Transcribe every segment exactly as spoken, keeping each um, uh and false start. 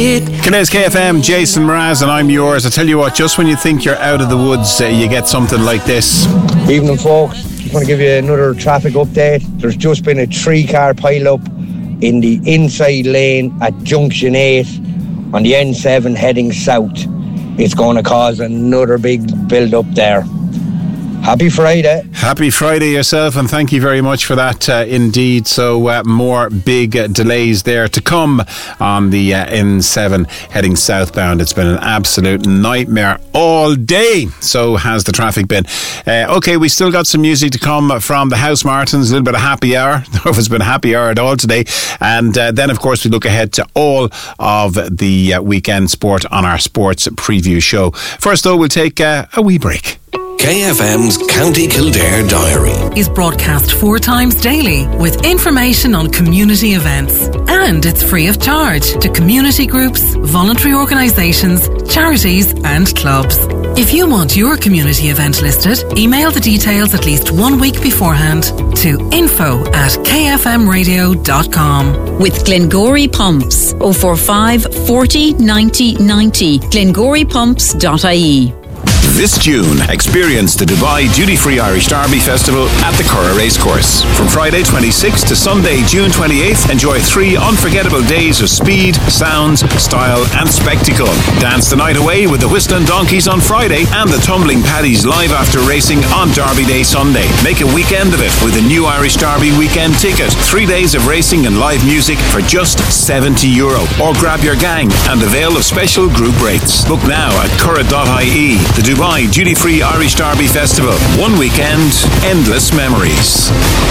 it. Connect's K F M, Jason Mraz, and I'm yours. I tell you what, just when you think you're out of the woods, uh, you get something like this. Evening, folks. Just want to give you another traffic update. There's just been a three-car pile-up in the inside lane at Junction eight on the N seven heading south. It's going to cause another big build-up there. Happy Friday. Happy Friday yourself, and thank you very much for that uh, indeed. So uh, more big uh, delays there to come on the uh, N seven heading southbound. It's been an absolute nightmare all day. So has the traffic been. Uh, okay, we still got some music to come from the House Martins, a little bit of happy hour. There has been a happy hour at all today. And uh, then of course we look ahead to all of the uh, weekend sport on our sports preview show. First though, we'll take uh, a wee break. K F M's County Kildare Diary is broadcast four times daily with information on community events. And it's free of charge to community groups, voluntary organisations, charities and clubs. If you want your community event listed, email the details at least one week beforehand to info at k f m radio dot com. With Glengory Pumps, oh four five, forty, ninety, ninety, glengory pumps dot I E. This June, experience the Dubai Duty Free Irish Derby Festival at the Curragh Racecourse. From Friday twenty-sixth to Sunday June twenty-eighth, enjoy three unforgettable days of speed, sounds, style and spectacle. Dance the night away with the Whistling Donkeys on Friday and the Tumbling Paddies live after racing on Derby Day Sunday. Make a weekend of it with a new Irish Derby weekend ticket. Three days of racing and live music for just seventy euro. Or grab your gang and avail of special group rates. Book now at curragh dot I E. The Dubai Duty Free Irish Derby Festival. One weekend, endless memories.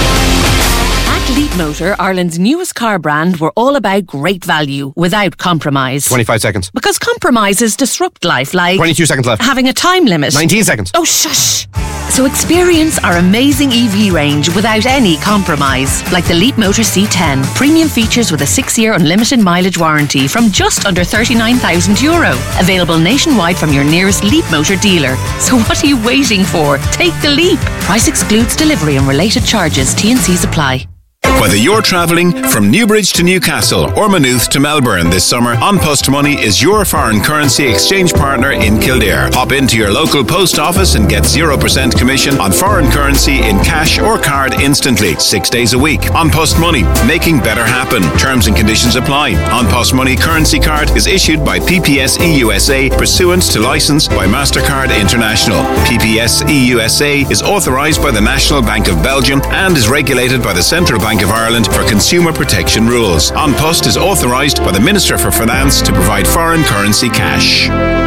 At Leapmotor, Ireland's newest car brand, we're all about great value without compromise. twenty-five seconds. Because compromises disrupt life, like twenty-two seconds left. Having a time limit. nineteen seconds. Oh, shush. So experience our amazing E V range without any compromise. Like the Leapmotor C ten. Premium features with a six-year unlimited mileage warranty from just under thirty-nine thousand euro. Available nationwide from your nearest Leapmotor dealer. So what are you waiting for? Take the leap. Price excludes delivery and related charges. T and C's apply. Whether you're travelling from Newbridge to Newcastle or Maynooth to Melbourne this summer, An Post Money is your foreign currency exchange partner in Kildare. Hop into your local post office and get zero percent commission on foreign currency in cash or card instantly, six days a week. An Post Money, making better happen. Terms and conditions apply. An Post Money currency card is issued by P P S E U S A pursuant to licence by MasterCard International. P P S E U S A is authorised by the National Bank of Belgium and is regulated by the Central Bank of Ireland for consumer protection rules. An Post is authorised by the Minister for Finance to provide foreign currency cash.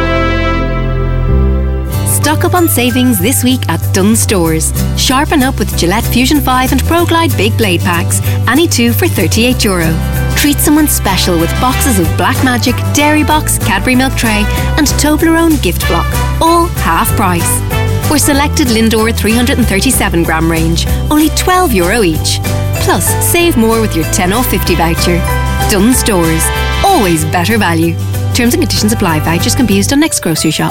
Stock up on savings this week at Dunnes Stores. Sharpen up with Gillette Fusion five and ProGlide Big Blade Packs. Any two for thirty-eight euro. Treat someone special with boxes of Black Magic, Dairy Box, Cadbury Milk Tray and Toblerone Gift Block. All half price. Or selected Lindor three hundred thirty-seven gram range. Only twelve euro each. Plus, save more with your ten off fifty voucher. Dunnes Stores. Always better value. Terms and conditions apply. Vouchers can be used on next grocery shop.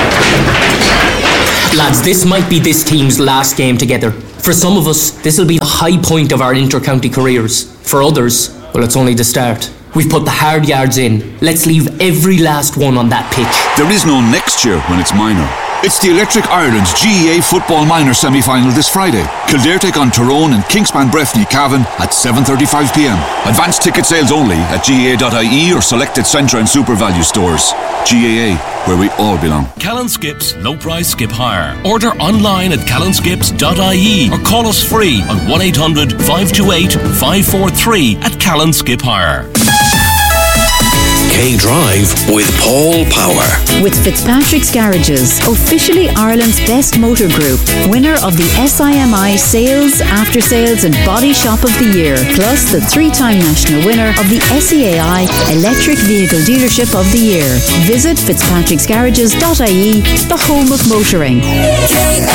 Lads, this might be this team's last game together. For some of us, this will be the high point of our inter-county careers. For others, well, it's only the start. We've put the hard yards in. Let's leave every last one on that pitch. There is no next year when it's minor. It's the Electric Ireland's G E A Football Minor semi-final this Friday. Kildare take on Tyrone and Kingspan Breffni Cavan at seven thirty-five p m. Advance ticket sales only at G A A dot I E or selected Centra and Super Value stores. G A A, where we all belong. Callan Skips Low Price Skip Hire. Order online at callan skips dot I E or call us free on one eight hundred, five two eight, five four three at Callan Skip Hire. K-Drive with Paul Power. With Fitzpatrick's Garages, officially Ireland's best motor group, winner of the S I M I Sales, After Sales and Body Shop of the Year, plus the three-time national winner of the S E A I Electric Vehicle Dealership of the Year. Visit fitzpatricks garages dot I E, the home of motoring.